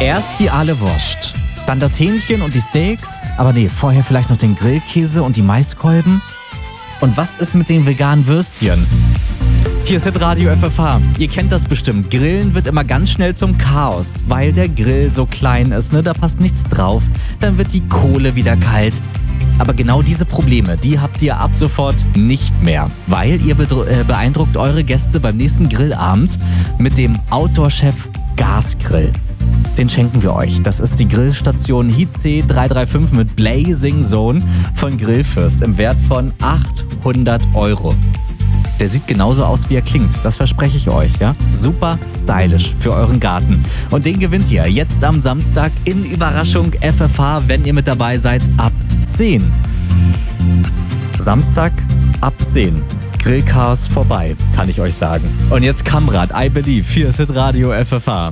Erst die Aale Wurst, dann das Hähnchen und die Steaks, aber nee, vorher vielleicht noch den Grillkäse und die Maiskolben. Und was ist mit den veganen Würstchen? Hier ist Radio FFH. Ihr kennt das bestimmt. Grillen wird immer ganz schnell zum Chaos, weil der Grill so klein ist, ne? Da passt nichts drauf. Dann wird die Kohle wieder kalt. Aber genau diese Probleme, die habt ihr ab sofort nicht mehr, weil ihr beeindruckt eure Gäste beim nächsten Grillabend mit dem Outdoor-Chef Gasgrill. Den schenken wir euch. Das ist die Grillstation HIC 335 mit Blazing Zone von Grillfürst im Wert von 800 €. Der sieht genauso aus, wie er klingt. Das verspreche ich euch, ja? Super stylisch für euren Garten. Und den gewinnt ihr jetzt am Samstag in Überraschung FFH, wenn ihr mit dabei seid, ab 10. Samstag ab 10. Grillchaos vorbei, kann ich euch sagen. Und jetzt Kamrat, I Believe. Hier ist Radio FFH.